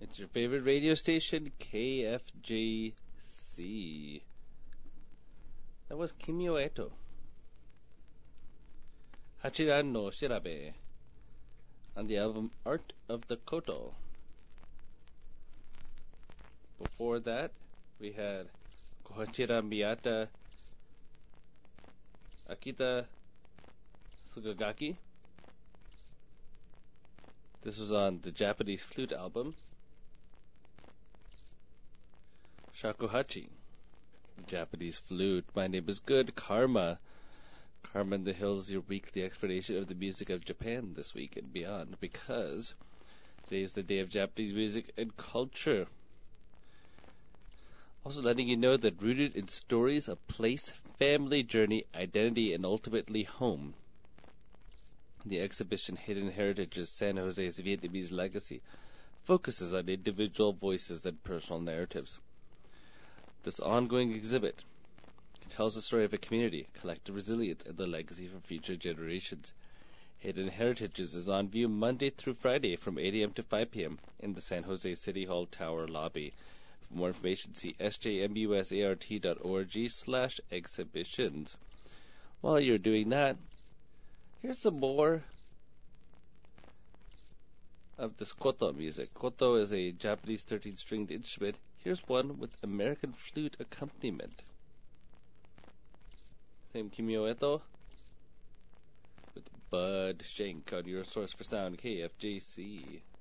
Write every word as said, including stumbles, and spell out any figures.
It's your favorite radio station, K F J C. That was Kimio Eto. Hachiran no Shirabe. On the album Art of the Koto. Before that, we had Kohachira Miyata Akita Sugagaki. This was on the Japanese Flute album. Shakuhachi, Japanese Flute. My name is Good Karma. Karma in the Hills, your weekly exploration of the music of Japan this week and beyond, because today is the day of Japanese music and culture. Also letting you know that rooted in stories of place, family, journey, identity, and ultimately home, the exhibition Hidden Heritages, San Jose's Vietnamese Legacy, focuses on individual voices and personal narratives. This ongoing exhibit tells the story of a community, collective resilience, and the legacy for future generations. Hidden Heritages is on view Monday through Friday from eight a.m. to five p.m. in the San Jose City Hall Tower lobby. For more information, see s j m u s a r t dot org slash exhibitions. While you're doing that, here's some more of this koto music. Koto is a Japanese thirteen-stringed instrument. Here's one with American flute accompaniment. Same Kimio Eto with Bud Shank on your source for sound, K F J C.